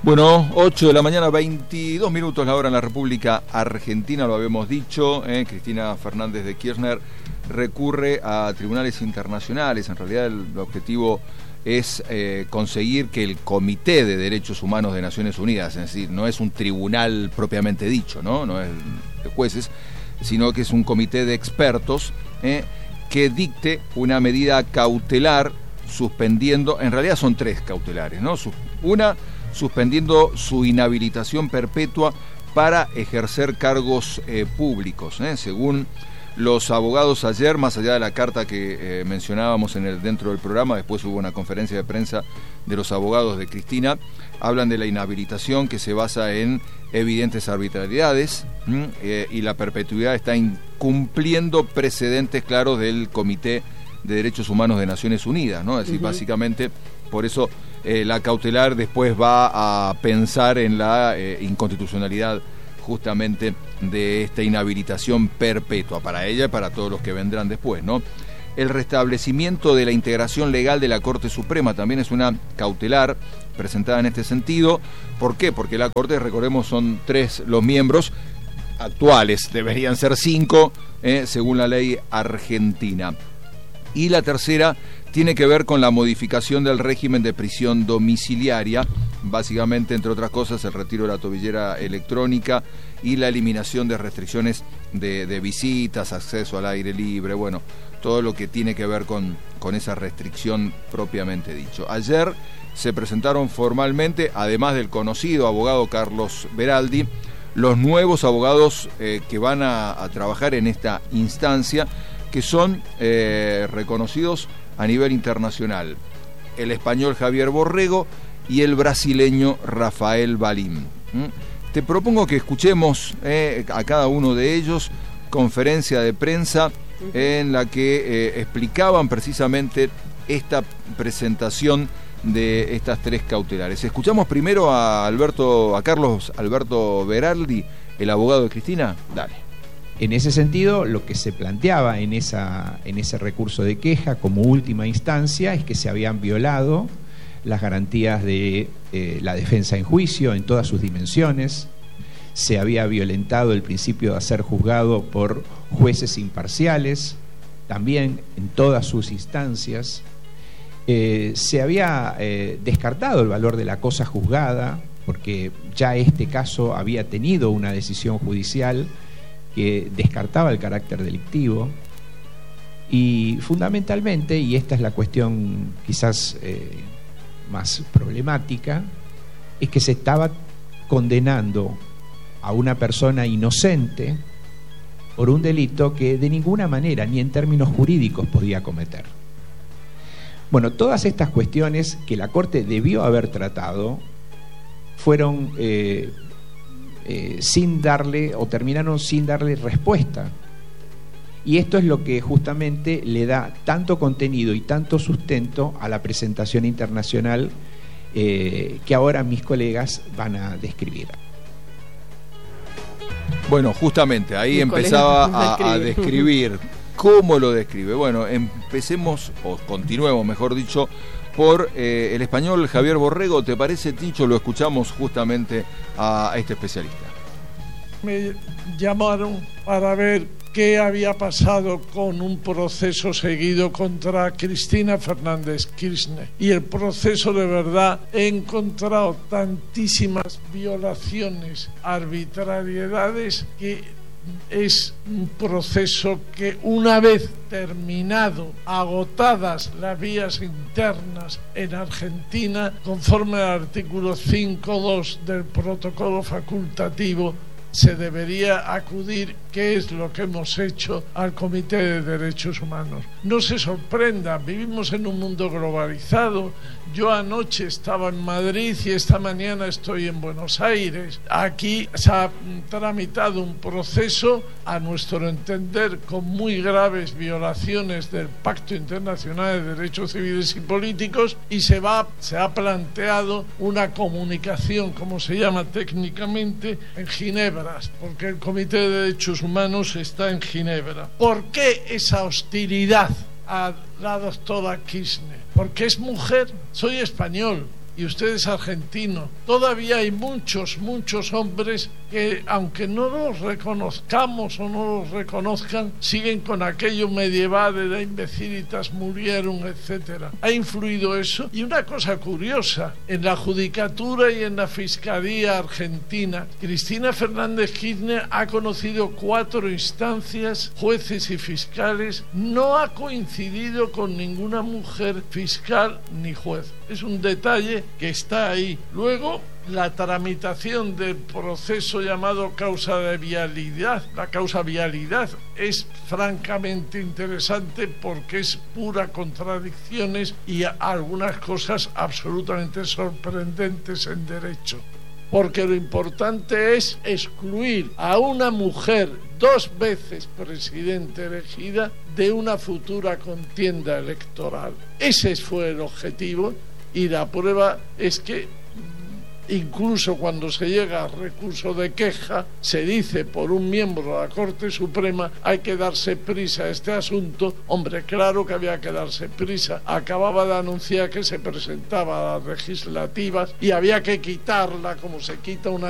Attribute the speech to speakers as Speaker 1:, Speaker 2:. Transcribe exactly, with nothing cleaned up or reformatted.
Speaker 1: Bueno, ocho de la mañana, veintidós minutos la hora en la República Argentina, lo habíamos dicho, eh, Cristina Fernández de Kirchner recurre a tribunales internacionales. En realidad el objetivo es eh, conseguir que el Comité de Derechos Humanos de Naciones Unidas, es decir, no es un tribunal propiamente dicho, no, no es de jueces, sino que es un comité de expertos eh, que dicte una medida cautelar suspendiendo, en realidad son tres cautelares, ¿no? Una, suspendiendo su inhabilitación perpetua para ejercer cargos eh, públicos, ¿eh? Según los abogados ayer, más allá de la carta que eh, mencionábamos en el, dentro del programa, después hubo una conferencia de prensa de los abogados de Cristina, hablan de la inhabilitación que se basa en evidentes arbitrariedades eh, y la perpetuidad está incumpliendo precedentes claros del Comité de Derechos Humanos de Naciones Unidas, ¿no? Es decir, uh-huh. básicamente, por eso eh, la cautelar después va a pensar en la eh, inconstitucionalidad justamente de esta inhabilitación perpetua para ella y para todos los que vendrán después, ¿no? El restablecimiento de la integración legal de la Corte Suprema también es una cautelar presentada en este sentido. ¿Por qué? Porque la Corte, recordemos, son tres los miembros actuales, deberían ser cinco, eh, según la ley argentina. Y la tercera tiene que ver con la modificación del régimen de prisión domiciliaria, básicamente, entre otras cosas, el retiro de la tobillera electrónica y la eliminación de restricciones de, de visitas, acceso al aire libre, bueno, todo lo que tiene que ver con, con esa restricción propiamente dicho. Ayer se presentaron formalmente, además del conocido abogado Carlos Beraldi, los nuevos abogados eh, que van a, a trabajar en esta instancia, que son eh, reconocidos a nivel internacional, el español Javier Borrego y el brasileño Rafael Valim. ¿Mm? Te propongo que escuchemos eh, a cada uno de ellos conferencia de prensa en la que eh, explicaban precisamente esta presentación de estas tres cautelares. Escuchamos primero a Alberto, a Carlos Alberto Beraldi, el abogado de Cristina. Dale.
Speaker 2: En ese sentido, lo que se planteaba en, esa, en ese recurso de queja como última instancia es que se habían violado las garantías de eh, la defensa en juicio en todas sus dimensiones, se había violentado el principio de ser juzgado por jueces imparciales, también en todas sus instancias, eh, se había eh, descartado el valor de la cosa juzgada, porque ya este caso había tenido una decisión judicial que descartaba el carácter delictivo, y fundamentalmente, y esta es la cuestión quizás eh, más problemática, es que se estaba condenando a una persona inocente por un delito que de ninguna manera, ni en términos jurídicos, podía cometer. Bueno, todas estas cuestiones que la Corte debió haber tratado fueron eh, Eh, sin darle, o terminaron sin darle respuesta, y esto es lo que justamente le da tanto contenido y tanto sustento a la presentación internacional eh, que ahora mis colegas van a describir.
Speaker 1: Bueno, justamente ahí mis empezaba a, a describir. ¿Cómo lo describe? Bueno, empecemos, o continuemos mejor dicho, por eh, el español Javier Borrego. ¿Te parece, Tincho? Lo escuchamos justamente a, a este especialista.
Speaker 3: Me llamaron para ver qué había pasado con un proceso seguido contra Cristina Fernández Kirchner. Y el proceso, de verdad, he encontrado tantísimas violaciones, arbitrariedades, que es un proceso que, una vez terminado, agotadas las vías internas en Argentina, conforme al artículo cinco punto dos del protocolo facultativo, se debería acudir, que es lo que hemos hecho, al Comité de Derechos Humanos. No se sorprenda, vivimos en un mundo globalizado. Yo anoche estaba en Madrid y esta mañana estoy en Buenos Aires. Aquí se ha tramitado un proceso, a nuestro entender, con muy graves violaciones del Pacto Internacional de Derechos Civiles y Políticos, y se va, se ha planteado una comunicación, como se llama técnicamente, en Ginebra, porque el Comité de Derechos Humanos está en Ginebra. ¿Por qué esa hostilidad a la doctora Kirchner? Porque es mujer. Soy español, y usted es argentino, todavía hay muchos, muchos hombres que, aunque no los reconozcamos o no los reconozcan, siguen con aquello medieval de la imbecilitas murieron, etcétera. Ha influido eso. Y una cosa curiosa, en la judicatura y en la fiscalía argentina, Cristina Fernández Kirchner ha conocido cuatro instancias, jueces y fiscales, no ha coincidido con ninguna mujer fiscal ni juez. Es un detalle que está ahí. Luego, la tramitación del proceso llamado causa de vialidad, la causa vialidad, es francamente interesante porque es pura contradicciones y algunas cosas absolutamente sorprendentes en derecho. Porque lo importante es excluir a una mujer dos veces presidente elegida de una futura contienda electoral. Ese fue el objetivo y la prueba es que incluso cuando se llega al recurso de queja, se dice por un miembro de la Corte Suprema, hay que darse prisa a este asunto. Hombre, claro que había que darse prisa. Acababa de anunciar que se presentaba a las legislativas y había que quitarla como se quita una